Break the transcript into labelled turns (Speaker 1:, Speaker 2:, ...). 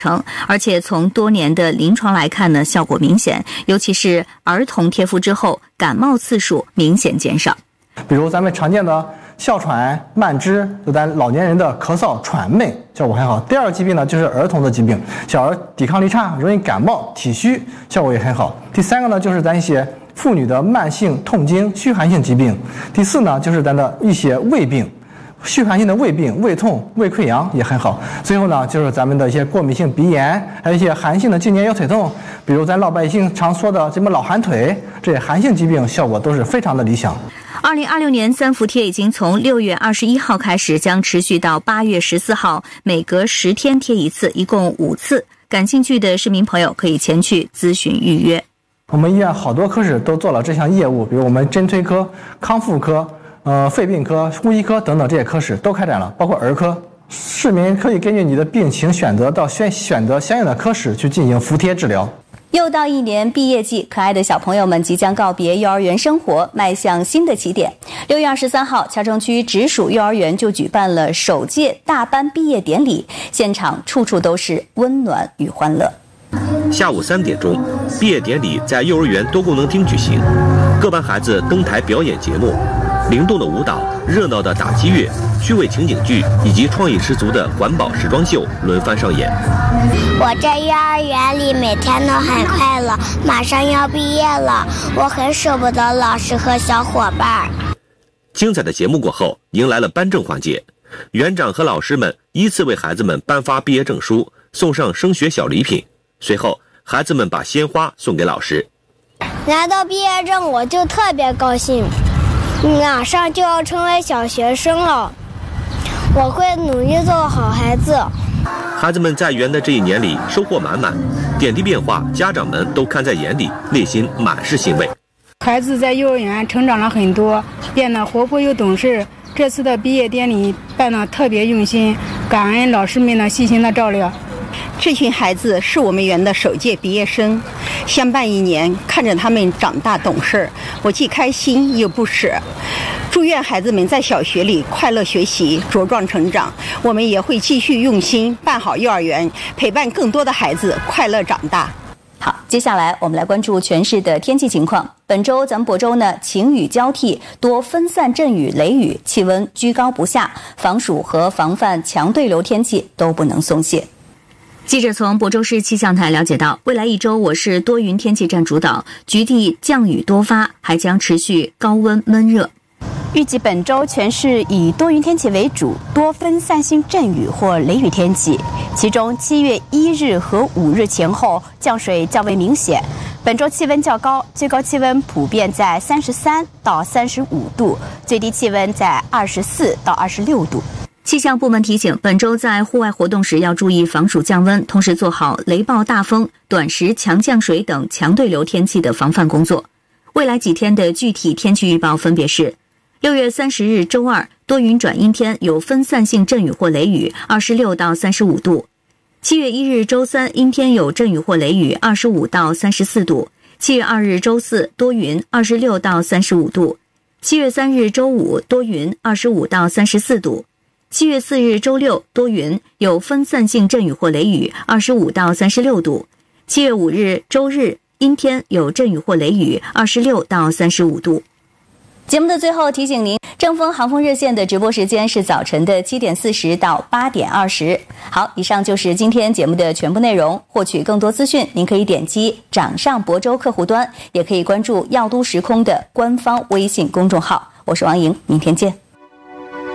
Speaker 1: 而且从多年的临床来看呢，效果明显，尤其是儿童贴敷之后，感冒次数明显减少。
Speaker 2: 比如咱们常见的哮喘、慢支，就咱老年人的咳嗽、喘闷，效果很好。第二个疾病呢，就是儿童的疾病，小儿抵抗力差，容易感冒、体虚，效果也很好。第三个呢，就是咱一些妇女的慢性痛经、虚寒性疾病。第四呢，就是咱的一些胃病。虚寒性的胃病、胃痛、胃溃疡也很好。最后呢，就是咱们的一些过敏性鼻炎，还有一些寒性的经年腰腿痛，比如咱老百姓常说的什么老寒腿，这些寒性疾病效果都是非常的理想。
Speaker 1: 2026年3伏贴已经从6月21号开始，将持续到8月14号，每隔10天贴一次，一共5次。感兴趣的市民朋友可以前去咨询预约。
Speaker 2: 我们医院好多科室都做了这项业务，比如我们针推科、康复科。肺病科、呼吸科等等这些科室都开展了，包括儿科。市民可以根据你的病情选择相应的科室去进行服贴治疗。
Speaker 1: 又到一年毕业季，可爱的小朋友们即将告别幼儿园生活，迈向新的起点。6月23号，桥城区直属幼儿园就举办了首届大班毕业典礼，现场处处都是温暖与欢乐。
Speaker 3: 下午3点钟，毕业典礼在幼儿园多功能厅举行，各班孩子登台表演节目。灵动的舞蹈、热闹的打击乐、趣味情景剧以及创意十足的环保时装秀轮番上演。
Speaker 4: 我在幼儿园里每天都很快乐，马上要毕业了，我很舍不得老师和小伙伴。
Speaker 3: 精彩的节目过后，迎来了颁证环节，园长和老师们依次为孩子们颁发毕业证书，送上升学小礼品。随后，孩子们把鲜花送给老师。
Speaker 4: 拿到毕业证，我就特别高兴。马上就要成为小学生了，我会努力做个好孩子。
Speaker 3: 孩子们在园的这一年里收获满满，点滴变化家长们都看在眼里，内心满是欣慰。
Speaker 5: 孩子在幼儿园成长了很多，变得活泼又懂事。这次的毕业典礼办得特别用心，感恩老师们的细心的照料。
Speaker 6: 这群孩子是我们园的首届毕业生，相伴1年，看着他们长大懂事，我既开心又不舍。祝愿孩子们在小学里快乐学习，茁壮成长。我们也会继续用心办好幼儿园，陪伴更多的孩子快乐长大。
Speaker 1: 好，接下来我们来关注全市的天气情况。本周咱们亳州呢晴雨交替，多分散阵雨、雷雨，气温居高不下，防暑和防范强对流天气都不能松懈。记者从亳州市气象台了解到，未来1周我市多云天气占主导，局地降雨多发，还将持续高温闷热。
Speaker 7: 预计本周全市以多云天气为主，多分散性阵雨或雷雨天气。其中7月1日和5日前后降水较为明显。本周气温较高，最高气温普遍在33到35度，最低气温在24到26度。
Speaker 1: 气象部门提醒，本周在户外活动时要注意防暑降温，同时做好雷暴大风、短时强降水等强对流天气的防范工作。未来几天的具体天气预报分别是：6月30日周二，多云转阴天，有分散性阵雨或雷雨，26到35度。7月1日周三，阴天有阵雨或雷雨，25到34度。7月2日周四，多云，26到35度。7月3日周五，多云，25到34度。7月4日周六，多云，有分散性阵雨或雷雨，25到36度。7月5日周日，阴天有阵雨或雷雨，26到35度。节目的最后提醒您，正风航风热线的直播时间是早晨的7点40到8点20。好，以上就是今天节目的全部内容。获取更多资讯，您可以点击掌上亳州客户端，也可以关注药都时空的官方微信公众号。我是王莹，明天见。